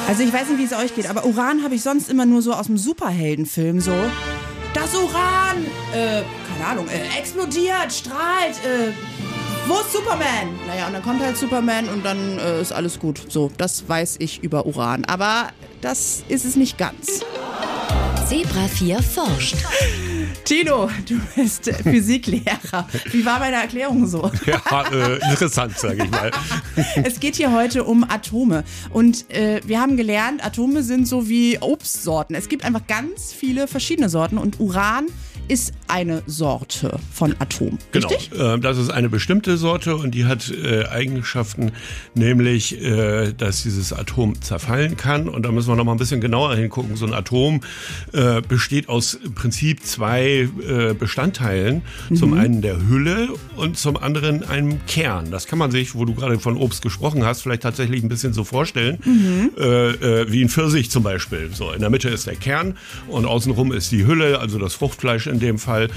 Also ich weiß nicht, wie es euch geht, aber Uran habe ich sonst immer nur so aus dem Superheldenfilm so. Das Uran, keine Ahnung, explodiert, strahlt, wo ist Superman? Naja, und dann kommt halt Superman und dann ist alles gut. So, das weiß ich über Uran. Aber das ist es nicht ganz. Zebra 4 forscht. Tino, du bist Physiklehrer. Wie war meine Erklärung so? Ja, interessant, sage ich mal. Es geht hier heute um Atome. Und wir haben gelernt, Atome sind so wie Obstsorten. Es gibt einfach ganz viele verschiedene Sorten und Uran ist eine Sorte von Atom. Richtig? Genau, das ist eine bestimmte Sorte und die hat Eigenschaften, nämlich, dass dieses Atom zerfallen kann. Und da müssen wir noch mal ein bisschen genauer hingucken. So ein Atom besteht aus im Prinzip zwei Bestandteilen. Zum einen der Hülle und zum anderen einem Kern. Das kann man sich, wo du gerade von Obst gesprochen hast, vielleicht tatsächlich ein bisschen so vorstellen. Wie ein Pfirsich zum Beispiel. So, in der Mitte ist der Kern und außenrum ist die Hülle, also das Fruchtfleisch in dem Fall.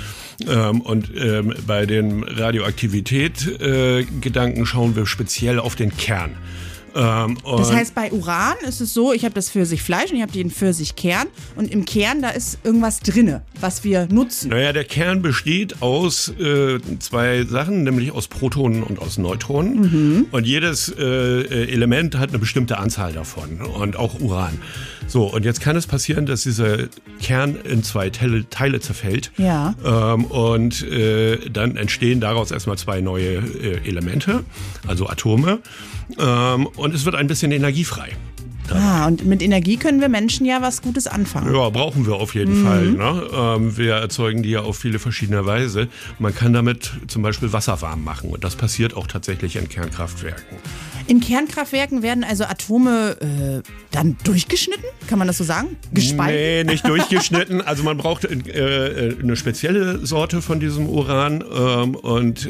Bei den Radioaktivität-Gedanken schauen wir speziell auf den Kern. Das heißt, bei Uran ist es so, ich habe das Pfirsichfleisch und ich habe den Pfirsichkern und im Kern, da ist irgendwas drinne, was wir nutzen. Naja, der Kern besteht aus zwei Sachen, nämlich aus Protonen und aus Neutronen. Und jedes Element hat eine bestimmte Anzahl davon und auch Uran. So, und jetzt kann es passieren, dass dieser Kern in zwei Teile zerfällt. Ja. Und dann entstehen daraus erstmal zwei neue Elemente, also Atome. Und es wird ein bisschen Energie frei. Und mit Energie können wir Menschen ja was Gutes anfangen. Ja, brauchen wir auf jeden Fall. Ne? Wir erzeugen die ja auf viele verschiedene Weise. Man kann damit zum Beispiel Wasser warm machen und das passiert auch tatsächlich in Kernkraftwerken. In Kernkraftwerken werden also Atome dann durchgeschnitten? Kann man das so sagen? Gespalten? Nee, nicht durchgeschnitten. Also man braucht eine spezielle Sorte von diesem Uran und